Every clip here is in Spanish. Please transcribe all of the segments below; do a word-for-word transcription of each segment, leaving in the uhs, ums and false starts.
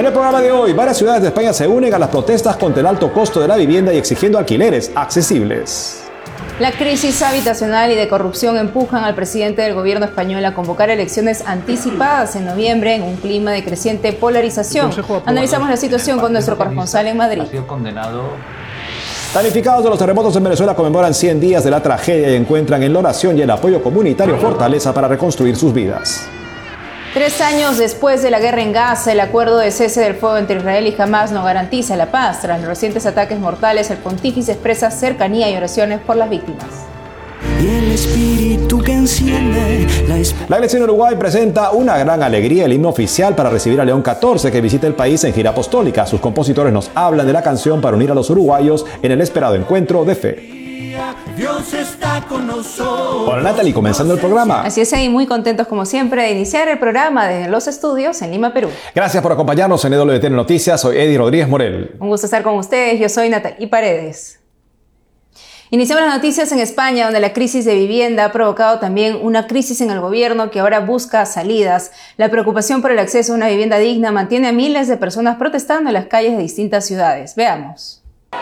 En el programa de hoy, varias ciudades de España se unen a las protestas contra el alto costo de la vivienda y exigiendo alquileres accesibles. La crisis habitacional y de corrupción empujan al presidente del gobierno español a convocar elecciones anticipadas en noviembre en un clima de creciente polarización. Analizamos la situación con nuestro corresponsal en Madrid. Damnificados de los terremotos en Venezuela conmemoran cien días de la tragedia y encuentran en la oración y el apoyo comunitario fortaleza para reconstruir sus vidas. Tres años después de la guerra en Gaza, el acuerdo de cese del fuego entre Israel y Hamás no garantiza la paz. Tras los recientes ataques mortales, el pontífice expresa cercanía y oraciones por las víctimas. Y el espíritu que enciende la, la Iglesia en Uruguay presenta una gran alegría, el himno oficial para recibir a León catorce, que visita el país en gira apostólica. Sus compositores nos hablan de la canción para unir a los uruguayos en el esperado encuentro de fe. Dios está con nosotros. Hola Natalie, comenzando el programa. Así es, y muy contentos como siempre de iniciar el programa desde los estudios en Lima, Perú. Gracias por acompañarnos en E W T N Noticias. Soy Eddie Rodríguez Morel. Un gusto estar con ustedes. Yo soy Natalie Paredes. Iniciamos las noticias en España, donde la crisis de vivienda ha provocado también una crisis en el gobierno que ahora busca salidas. La preocupación por el acceso a una vivienda digna mantiene a miles de personas protestando en las calles de distintas ciudades. Veamos.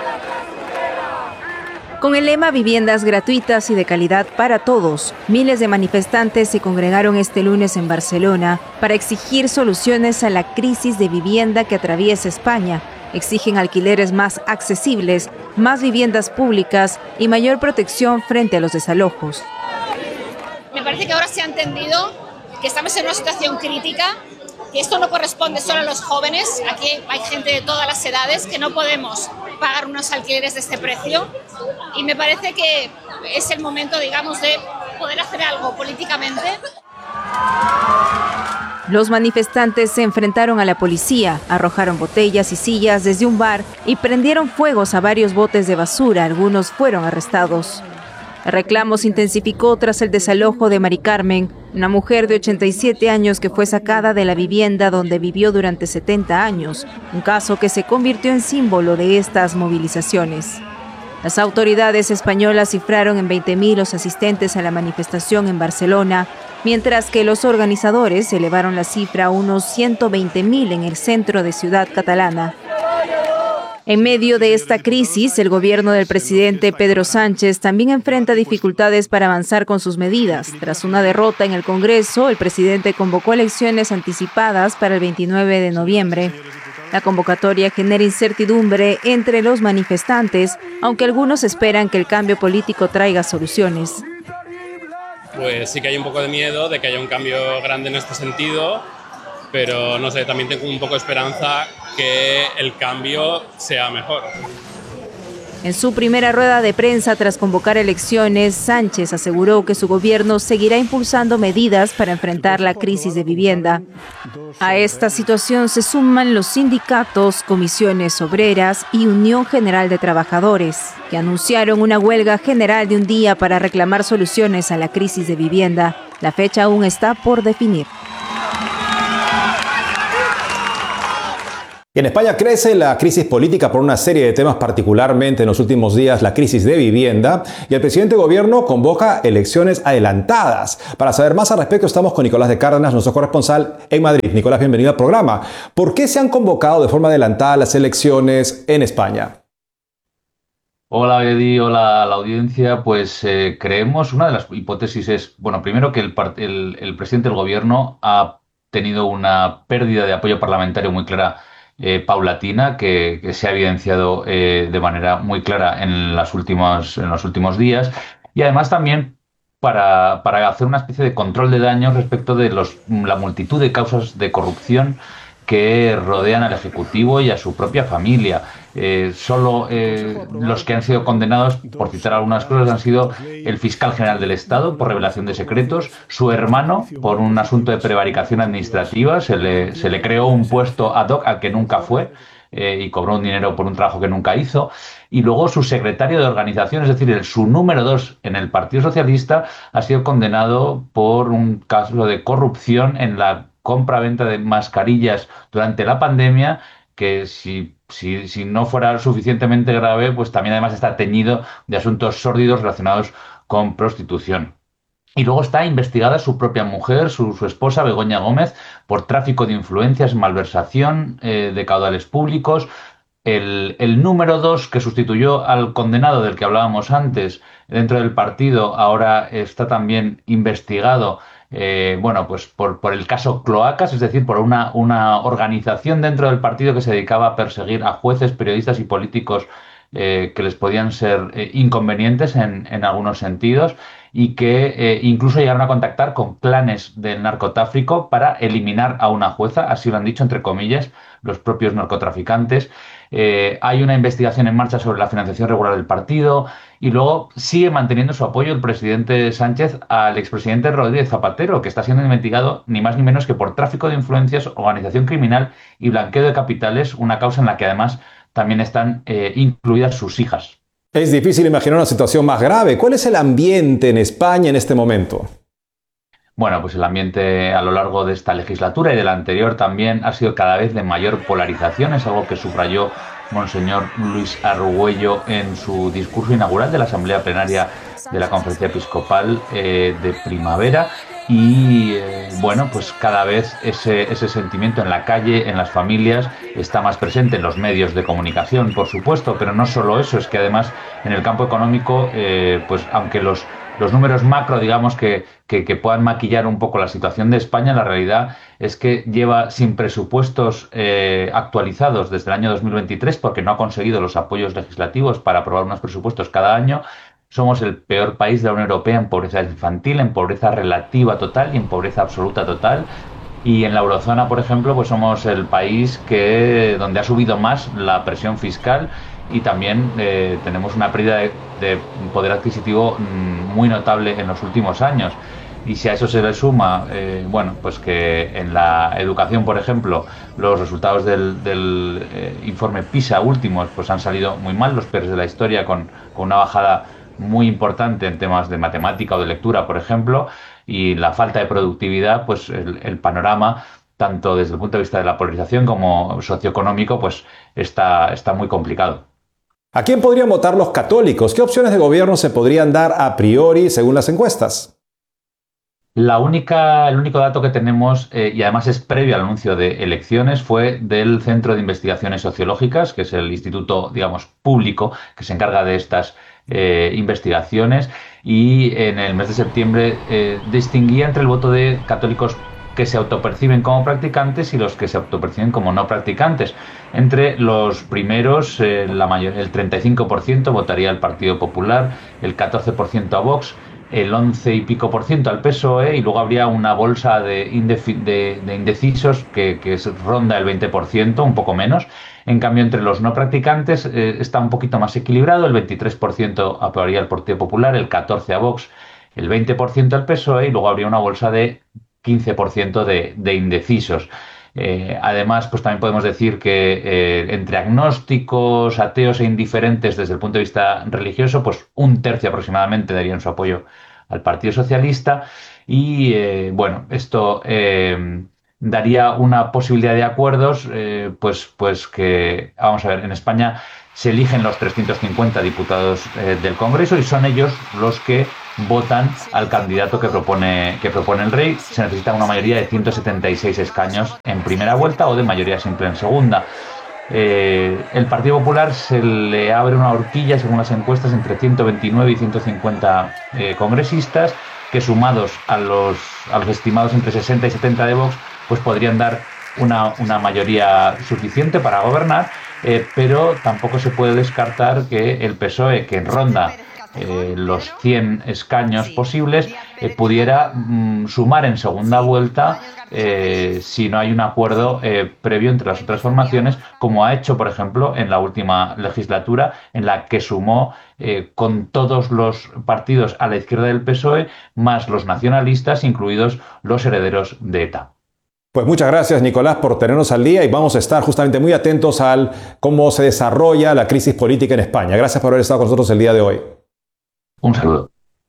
Con el lema Viviendas gratuitas y de calidad para todos, miles de manifestantes se congregaron este lunes en Barcelona para exigir soluciones a la crisis de vivienda que atraviesa España. Exigen alquileres más accesibles, más viviendas públicas y mayor protección frente a los desalojos. Me parece que ahora se ha entendido que estamos en una situación crítica, que esto no corresponde solo a los jóvenes, aquí hay gente de todas las edades, que no podemos pagar unos alquileres de este precio, y me parece que es el momento, digamos, de poder hacer algo políticamente. Los manifestantes se enfrentaron a la policía, arrojaron botellas y sillas desde un bar y prendieron fuegos a varios botes de basura. Algunos fueron arrestados. El reclamo se intensificó tras el desalojo de Mari Carmen, una mujer de ochenta y siete años que fue sacada de la vivienda donde vivió durante setenta años, un caso que se convirtió en símbolo de estas movilizaciones. Las autoridades españolas cifraron en veinte mil los asistentes a la manifestación en Barcelona, mientras que los organizadores elevaron la cifra a unos ciento veinte mil en el centro de Ciudad Catalana. En medio de esta crisis, el gobierno del presidente Pedro Sánchez también enfrenta dificultades para avanzar con sus medidas. Tras una derrota en el Congreso, el presidente convocó elecciones anticipadas para el veintinueve de noviembre. La convocatoria genera incertidumbre entre los manifestantes, aunque algunos esperan que el cambio político traiga soluciones. Pues sí que hay un poco de miedo de que haya un cambio grande en este sentido, pero no sé, también tengo un poco de esperanza que el cambio sea mejor. En su primera rueda de prensa tras convocar elecciones, Sánchez aseguró que su gobierno seguirá impulsando medidas para enfrentar la crisis de vivienda. A esta situación se suman los sindicatos, comisiones obreras y Unión General de Trabajadores, que anunciaron una huelga general de un día para reclamar soluciones a la crisis de vivienda. La fecha aún está por definir. Y en España crece la crisis política por una serie de temas, particularmente en los últimos días la crisis de vivienda, y el presidente de gobierno convoca elecciones adelantadas. Para saber más al respecto estamos con Nicolás de Cárdenas, nuestro corresponsal en Madrid. Nicolás, bienvenido al programa. ¿Por qué se han convocado de forma adelantada las elecciones en España? Hola Eddie, hola a la audiencia. Pues eh, creemos, una de las hipótesis es, bueno, primero que el, el, el presidente del gobierno ha tenido una pérdida de apoyo parlamentario muy clara, Eh, paulatina, que, que se ha evidenciado eh, de manera muy clara en, las últimas, en los últimos días, y además también para, para hacer una especie de control de daños respecto de los, la multitud de causas de corrupción que rodean al Ejecutivo y a su propia familia. Eh, solo eh, los que han sido condenados, por citar algunas cosas, han sido el fiscal general del Estado por revelación de secretos, su hermano por un asunto de prevaricación administrativa, se le, se le creó un puesto ad hoc al que nunca fue eh, y cobró un dinero por un trabajo que nunca hizo, y luego su secretario de organización, es decir, el, su número dos en el Partido Socialista, ha sido condenado por un caso de corrupción en la compra-venta de mascarillas durante la pandemia, que si, si, si no fuera suficientemente grave, pues también además está teñido de asuntos sórdidos relacionados con prostitución. Y luego está investigada su propia mujer, su, su esposa, Begoña Gómez, por tráfico de influencias, malversación eh, de caudales públicos. El, el número dos, que sustituyó al condenado del que hablábamos antes dentro del partido, ahora está también investigado, eh, bueno, pues por, por el caso Cloacas, es decir, por una, una organización dentro del partido que se dedicaba a perseguir a jueces, periodistas y políticos eh, que les podían ser eh, inconvenientes en, en algunos sentidos, y que eh, incluso llegaron a contactar con clanes del narcotráfico para eliminar a una jueza, así lo han dicho entre comillas los propios narcotraficantes. Eh, hay una investigación en marcha sobre la financiación regular del partido, y luego sigue manteniendo su apoyo el presidente Sánchez al expresidente Rodríguez Zapatero, que está siendo investigado ni más ni menos que por tráfico de influencias, organización criminal y blanqueo de capitales, una causa en la que además también están eh, incluidas sus hijas. Es difícil imaginar una situación más grave. ¿Cuál es el ambiente en España en este momento? Bueno, pues el ambiente a lo largo de esta legislatura y de la anterior también ha sido cada vez de mayor polarización. Es algo que subrayó Monseñor Luis Argüello en su discurso inaugural de la Asamblea Plenaria de la Conferencia Episcopal eh, de primavera. Y eh, bueno, pues cada vez ese, ese sentimiento en la calle, en las familias, está más presente en los medios de comunicación, por supuesto, pero no solo eso, es que además en el campo económico, eh, pues aunque los, los números macro, digamos, que, que, que puedan maquillar un poco la situación de España, la realidad es que lleva sin presupuestos eh, actualizados desde el año dos mil veintitrés, porque no ha conseguido los apoyos legislativos para aprobar unos presupuestos cada año. Somos el peor país de la Unión Europea en pobreza infantil, en pobreza relativa total y en pobreza absoluta total. Y en la eurozona, por ejemplo, pues somos el país que donde ha subido más la presión fiscal, y también eh, tenemos una pérdida de, de poder adquisitivo mmm, muy notable en los últimos años. Y si a eso se le suma, eh, bueno, pues que en la educación, por ejemplo, los resultados del, del eh, informe PISA últimos pues han salido muy mal, los peores de la historia, con, con una bajada muy importante en temas de matemática o de lectura, por ejemplo, y la falta de productividad, pues el, el panorama, tanto desde el punto de vista de la polarización como socioeconómico, pues está, está muy complicado. ¿A quién podrían votar los católicos? ¿Qué opciones de gobierno se podrían dar a priori según las encuestas? La única, el único dato que tenemos, eh, y además es previo al anuncio de elecciones, fue del Centro de Investigaciones Sociológicas, que es el instituto, digamos, público que se encarga de estas eh, investigaciones, y en el mes de septiembre eh, distinguía entre el voto de católicos que se autoperciben como practicantes y los que se autoperciben como no practicantes. Entre los primeros, eh, la mayor, el treinta y cinco por ciento votaría al Partido Popular, el catorce por ciento a Vox, el once y pico por ciento al P S O E, y luego habría una bolsa de, de, de indecisos que, que ronda el veinte por ciento, un poco menos. En cambio, entre los no practicantes eh, está un poquito más equilibrado, el veintitrés por ciento aprobaría al Partido Popular, el catorce por ciento a Vox, el veinte por ciento al P S O E, y luego habría una bolsa de quince por ciento de, de indecisos. Eh, además, pues también podemos decir que eh, entre agnósticos, ateos e indiferentes desde el punto de vista religioso, pues un tercio aproximadamente darían su apoyo al Partido Socialista, y eh, bueno, esto eh, daría una posibilidad de acuerdos, eh, pues, pues que, vamos a ver, en España se eligen los trescientos cincuenta diputados eh, del Congreso, y son ellos los que votan al candidato que propone, que propone el rey. Se necesita una mayoría de ciento setenta y seis escaños en primera vuelta o de mayoría simple en segunda. Eh, el Partido Popular se le abre una horquilla, según las encuestas, entre ciento veintinueve y ciento cincuenta eh, congresistas, que sumados a los, a los estimados entre sesenta y setenta de Vox, pues podrían dar una, una mayoría suficiente para gobernar, eh, pero tampoco se puede descartar que el P S O E, que ronda Eh, los cien escaños posibles, eh, pudiera mm, sumar en segunda vuelta eh, si no hay un acuerdo eh, previo entre las otras formaciones, como ha hecho, por ejemplo, en la última legislatura, en la que sumó eh, con todos los partidos a la izquierda del P S O E, más los nacionalistas, incluidos los herederos de ETA. Pues muchas gracias, Nicolás, por tenernos al día, y vamos a estar justamente muy atentos al cómo se desarrolla la crisis política en España. Gracias por haber estado con nosotros el día de hoy. Un saludo.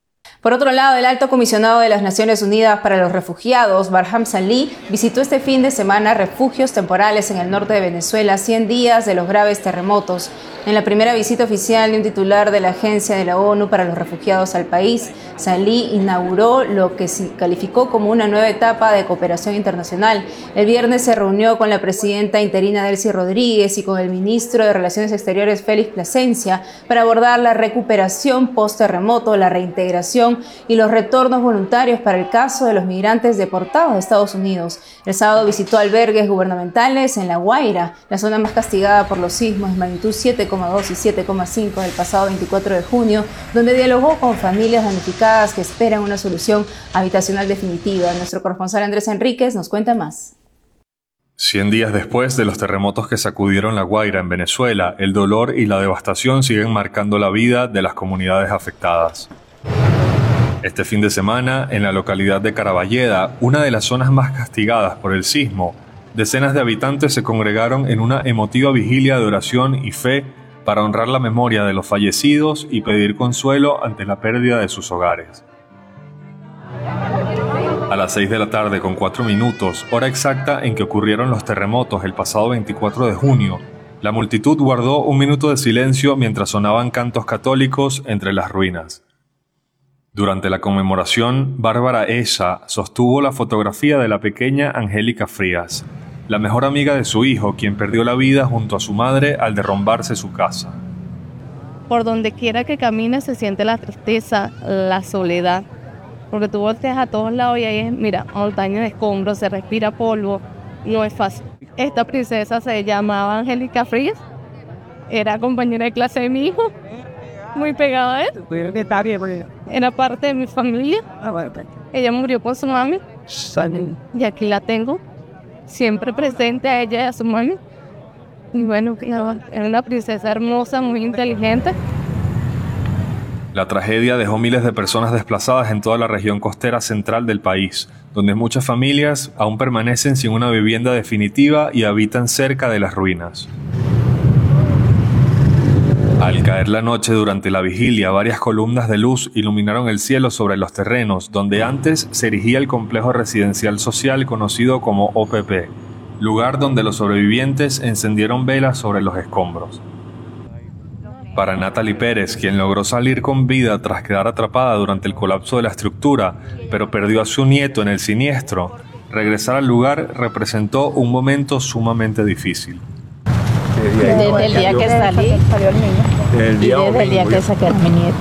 Por otro lado, el alto comisionado de las Naciones Unidas para los Refugiados, Barham Salih, visitó este fin de semana refugios temporales en el norte de Venezuela, cien días de los graves terremotos. En la primera visita oficial de un titular de la Agencia de la ONU para los Refugiados al país, Salih inauguró lo que se calificó como una nueva etapa de cooperación internacional. El viernes se reunió con la presidenta interina Delcy Rodríguez y con el ministro de Relaciones Exteriores Félix Plasencia para abordar la recuperación post-terremoto, la reintegración y los retornos voluntarios para el caso de los migrantes deportados de Estados Unidos. El sábado visitó albergues gubernamentales en La Guaira, la zona más castigada por los sismos de magnitud siete coma dos y siete coma cinco del pasado veinticuatro de junio, donde dialogó con familias damnificadas que esperan una solución habitacional definitiva. Nuestro corresponsal Andrés Enríquez nos cuenta más. Cien días después de los terremotos que sacudieron La Guaira en Venezuela, el dolor y la devastación siguen marcando la vida de las comunidades afectadas. Este fin de semana, en la localidad de Caraballeda, una de las zonas más castigadas por el sismo, decenas de habitantes se congregaron en una emotiva vigilia de oración y fe para honrar la memoria de los fallecidos y pedir consuelo ante la pérdida de sus hogares. A las seis de la tarde con cuatro minutos, hora exacta en que ocurrieron los terremotos el pasado veinticuatro de junio, la multitud guardó un minuto de silencio mientras sonaban cantos católicos entre las ruinas. Durante la conmemoración, Bárbara Esa sostuvo la fotografía de la pequeña Angélica Frías, la mejor amiga de su hijo, quien perdió la vida junto a su madre al derrumbarse su casa. Por donde quiera que camines se siente la tristeza, la soledad, porque tú volteas a todos lados y ahí es, mira, montaña de escombros, se respira polvo, no es fácil. Esta princesa se llamaba Angélica Frías, era compañera de clase de mi hijo, muy pegada a él, era parte de mi familia. Ella murió con su mami y aquí la tengo, siempre presente a ella y a su mami. Y bueno, era una princesa hermosa, muy inteligente. La tragedia dejó miles de personas desplazadas en toda la región costera central del país, donde muchas familias aún permanecen sin una vivienda definitiva y habitan cerca de las ruinas. Al caer la noche durante la vigilia, varias columnas de luz iluminaron el cielo sobre los terrenos donde antes se erigía el complejo residencial social conocido como O P P, lugar donde los sobrevivientes encendieron velas sobre los escombros. Para Natalie Pérez, quien logró salir con vida tras quedar atrapada durante el colapso de la estructura, pero perdió a su nieto en el siniestro, regresar al lugar representó un momento sumamente difícil. Desde el día que salí y desde el día que saqué a mi nieto,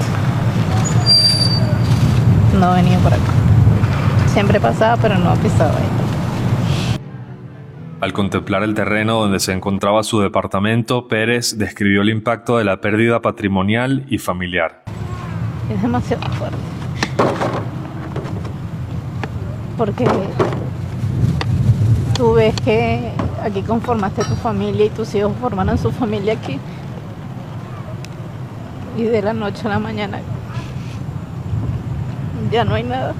no venía por acá. Siempre pasaba, pero no pisaba ahí. Al contemplar el terreno donde se encontraba su departamento, Pérez describió el impacto de la pérdida patrimonial y familiar. Es demasiado fuerte. Porque tú ves que aquí conformaste tu familia y tus hijos formaron su familia aquí. Y de la noche a la mañana ya no hay nada.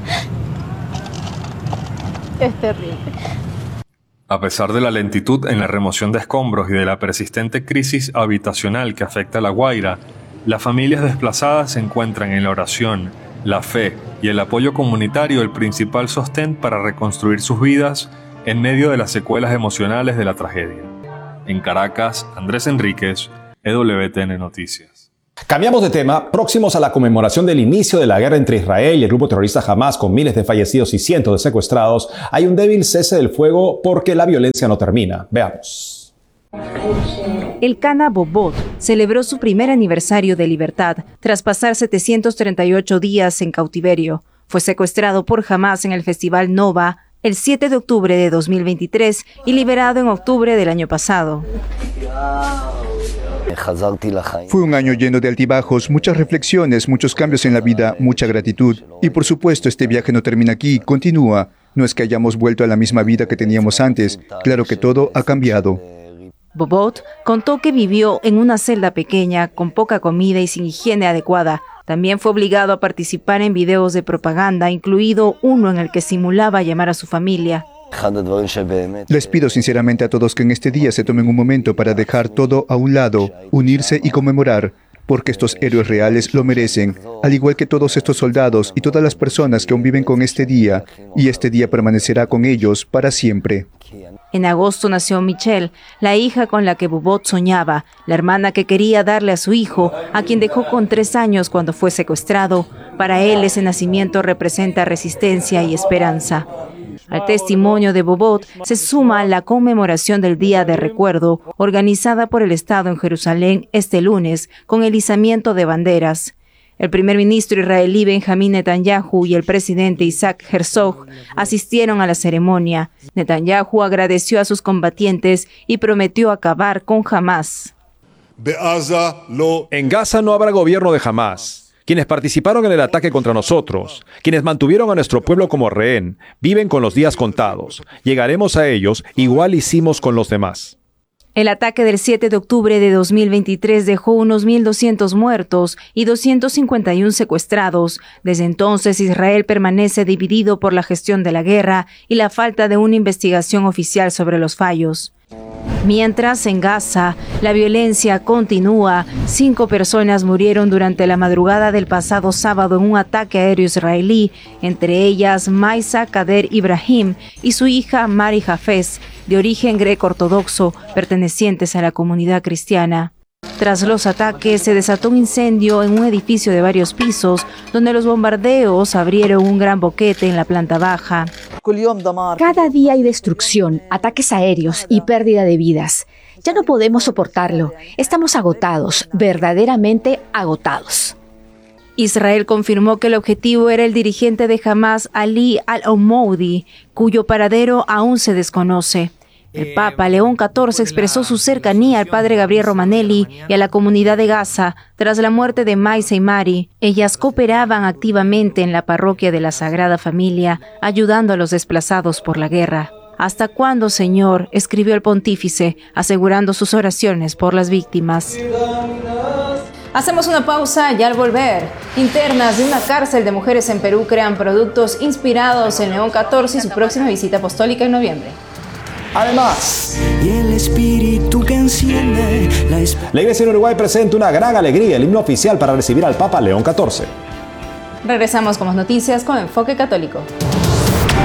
Es terrible. A pesar de la lentitud en la remoción de escombros y de la persistente crisis habitacional que afecta a La Guaira, las familias desplazadas se encuentran en la oración, la fe y el apoyo comunitario el principal sostén para reconstruir sus vidas en medio de las secuelas emocionales de la tragedia. En Caracas, Andrés Enríquez, E W T N Noticias. Cambiamos de tema. Próximos a la conmemoración del inicio de la guerra entre Israel y el grupo terrorista Hamás, con miles de fallecidos y cientos de secuestrados, hay un débil cese del fuego porque la violencia no termina. Veamos. El Cana Bobot celebró su primer aniversario de libertad tras pasar setecientos treinta y ocho días en cautiverio. Fue secuestrado por Hamás en el Festival Nova el siete de octubre de dos mil veintitrés y liberado en octubre del año pasado. Fue un año lleno de altibajos, muchas reflexiones, muchos cambios en la vida, mucha gratitud. Y por supuesto, este viaje no termina aquí, continúa. No es que hayamos vuelto a la misma vida que teníamos antes. Claro que todo ha cambiado. Bobot contó que vivió en una celda pequeña, con poca comida y sin higiene adecuada. También fue obligado a participar en videos de propaganda, incluido uno en el que simulaba llamar a su familia. Les pido sinceramente a todos que en este día se tomen un momento para dejar todo a un lado, unirse y conmemorar. porque estos héroes reales lo merecen, al igual que todos estos soldados y todas las personas que aún viven con este día, y este día permanecerá con ellos para siempre. En agosto nació Michelle, la hija con la que Bobot soñaba, la hermana que quería darle a su hijo, a quien dejó con tres años cuando fue secuestrado. Para él ese nacimiento representa resistencia y esperanza. Al testimonio de Bobot se suma la conmemoración del Día de Recuerdo, organizada por el Estado en Jerusalén este lunes, con el izamiento de banderas. El primer ministro israelí Benjamín Netanyahu y el presidente Isaac Herzog asistieron a la ceremonia. Netanyahu agradeció a sus combatientes y prometió acabar con Hamás. En Gaza no habrá gobierno de Hamás. Quienes participaron en el ataque contra nosotros, quienes mantuvieron a nuestro pueblo como rehén, viven con los días contados. Llegaremos a ellos, igual hicimos con los demás. El ataque del siete de octubre de dos mil veintitrés dejó unos mil doscientos muertos y doscientos cincuenta y uno secuestrados. Desde entonces, Israel permanece dividido por la gestión de la guerra y la falta de una investigación oficial sobre los fallos. Mientras, en Gaza, la violencia continúa. Cinco personas murieron durante la madrugada del pasado sábado en un ataque aéreo israelí, entre ellas Maisa Kader Ibrahim y su hija Mari Hafez, de origen greco-ortodoxo, pertenecientes a la comunidad cristiana. Tras los ataques, se desató un incendio en un edificio de varios pisos, donde los bombardeos abrieron un gran boquete en la planta baja. Cada día hay destrucción, ataques aéreos y pérdida de vidas. Ya no podemos soportarlo. Estamos agotados, verdaderamente agotados. Israel confirmó que el objetivo era el dirigente de Hamás, Ali al-Omoudi, cuyo paradero aún se desconoce. El Papa León catorce expresó su cercanía al padre Gabriel Romanelli y a la comunidad de Gaza tras la muerte de Maisa y Mari. Ellas cooperaban activamente en la parroquia de la Sagrada Familia, ayudando a los desplazados por la guerra. ¿Hasta cuándo, Señor?, escribió el pontífice, asegurando sus oraciones por las víctimas. Hacemos una pausa y al volver, internas de una cárcel de mujeres en Perú crean productos inspirados en León catorce y su próxima visita apostólica en noviembre. Además, y el espíritu que enciende la esperanza. La Iglesia en Uruguay presenta una gran alegría, el himno oficial para recibir al Papa León catorce. Regresamos con más noticias con Enfoque Católico.